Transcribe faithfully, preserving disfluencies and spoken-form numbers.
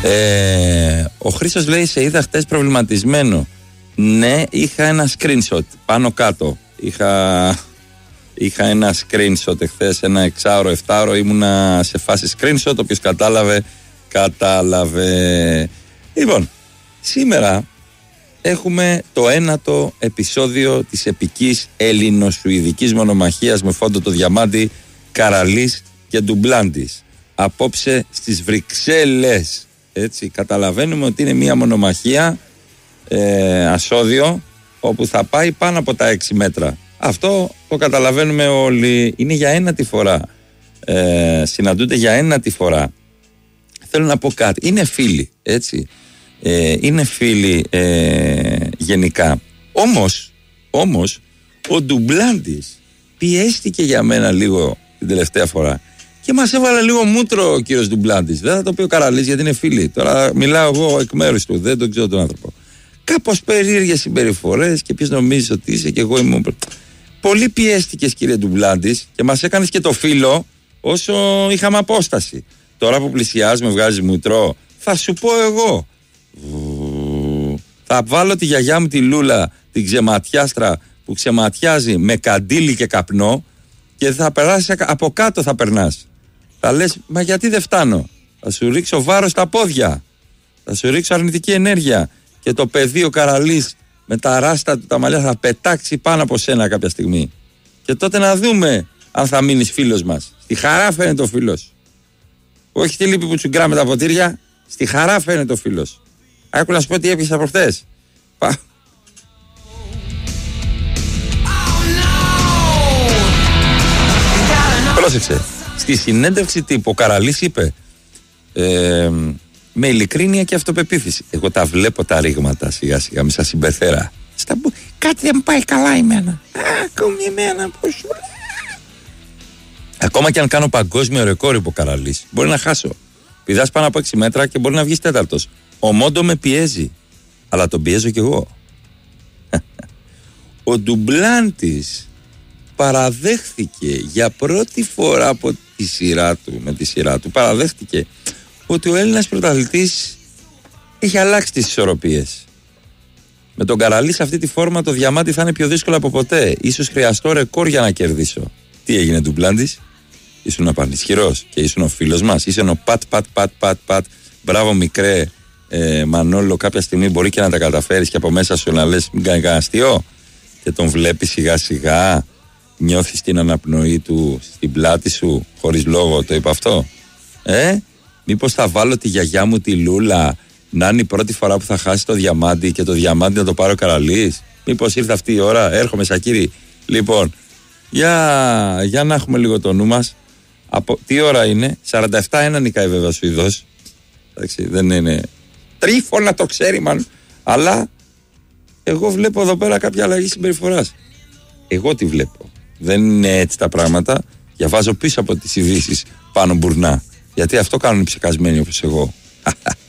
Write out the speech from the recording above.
Ε, ο Χρήστος λέει: σε είδα χτες προβληματισμένο. Ναι, είχα ένα screenshot πάνω κάτω. Είχα, είχα ένα screenshot εχθές, ένα εξάωρο, εφτάωρο. Ήμουνα σε φάση screenshot. Όποιος κατάλαβε, κατάλαβε. Λοιπόν, σήμερα έχουμε το ένατο επεισόδιο της επικής ελληνοσουηδικής μονομαχίας με φόντο το διαμάντι Καραλής και Ντουμπλάντης. Απόψε στις Βρυξέλλες. Έτσι, καταλαβαίνουμε ότι είναι μια μονομαχία ε, ασώδιο, όπου θα πάει πάνω από τα έξι μέτρα. Αυτό το καταλαβαίνουμε όλοι. Είναι για ένατη φορά. Ε, συναντούνται για ένατη φορά. Θέλω να πω κάτι. Είναι φίλοι, έτσι. Ε, είναι φίλοι ε, γενικά. Όμως, όμως, ο Ντουμπλάντης πιέστηκε για μένα λίγο την τελευταία φορά και μας έβαλε λίγο μούτρο ο κύριος Ντουμπλάντης. Δεν θα το πει ο Καραλής γιατί είναι φίλοι. Τώρα μιλάω εγώ εκ μέρους του, δεν τον ξέρω τον άνθρωπο. Κάπως περίεργες συμπεριφορές και ποιος νομίζεις ότι είσαι και εγώ ήμουν. Πολύ πιέστηκες κύριε Ντουμπλάντης και μας έκανες και το φίλο όσο είχαμε απόσταση. Τώρα που πλησιάζεις με βγάζεις μούτρο, θα σου πω εγώ. Θα βάλω τη γιαγιά μου τη Λούλα, την ξεματιάστρα που ξεματιάζει με καντήλι και καπνό και θα περάσει από κάτω θα περνάς. Θα λες, μα γιατί δεν φτάνω? Θα σου ρίξω βάρος στα πόδια. Θα σου ρίξω αρνητική ενέργεια. Και το παιδί ο Καραλής με τα ράστα του τα μαλλιά θα πετάξει πάνω από σένα κάποια στιγμή. Και τότε να δούμε αν θα μείνεις φίλος μας. Στη χαρά φαίνεται ο φίλος. Όχι τη λύπη που τσουγκρά με τα ποτήρια. Στη χαρά φαίνεται ο φίλος. Άκου να σου πω τι έπιασα προχθές. Πα. Πρόσεξε. Στη συνέντευξη τύπου ο Καραλής είπε ε, με ειλικρίνεια και αυτοπεποίθηση. Εγώ τα βλέπω τα ρήγματα σιγά σιγά, μη σας συμπεθέρα. Στα... Κάτι δεν μου πάει καλά εμένα. Ακόμη εμένα πώς σου... Ακόμα και αν κάνω παγκόσμιο ρεκόρ, είπε ο Καραλής, μπορεί να χάσω. Πηδάς πάνω από έξι μέτρα και μπορεί να βγεις τέταρτος. Ο Μόντο με πιέζει, αλλά τον πιέζω κι εγώ. Ο Ντουμπλάντης παραδέχθηκε για πρώτη φορά από τη σειρά του, με τη σειρά του, παραδέχθηκε ότι ο Έλληνας πρωταθλητής έχει αλλάξει τις ισορροπίες. Με τον Καραλή σε αυτή τη φόρμα το διαμάντι θα είναι πιο δύσκολο από ποτέ. Ίσως χρειαστώ ρεκόρ για να κερδίσω. Τι έγινε Ντουμπλάντης? Ήσουν απανισχυρός και ήσουν ο φίλος μας. Ήσουν ο πατ πατ πατ πατ πατ. Μπράβο μικρέ ε, Μανόλο, κάποια στιγμή μπορεί και να τα καταφέρεις και από μέσα σου να λες μην κάνει κανένα αστείο. Και τον βλέπεις σιγά σιγά, νιώθεις την αναπνοή του στην πλάτη σου χωρίς λόγο. Το είπα αυτό? Ε, μήπως θα βάλω τη γιαγιά μου τη Λούλα να είναι η πρώτη φορά που θα χάσει το διαμάντι και το διαμάντι να το πάρει ο Καραλής? Μήπως ήρθε αυτή η ώρα? Έρχομαι Σακύρη. Λοιπόν, για, για να έχουμε λίγο το νου μας. Από, τι ώρα είναι? σαράντα επτά ένα νικάει βέβαια ο Σουηδός. Εντάξει, δεν είναι τρίφωνα, το ξέρει μάλλον. Αλλά εγώ βλέπω εδώ πέρα κάποια αλλαγή συμπεριφοράς. Εγώ τη βλέπω. Δεν είναι έτσι τα πράγματα. Διαβάζω πίσω από τις ειδήσεις πάνω μπουρνά. Γιατί αυτό κάνουν οι ψεκασμένοι όπως εγώ.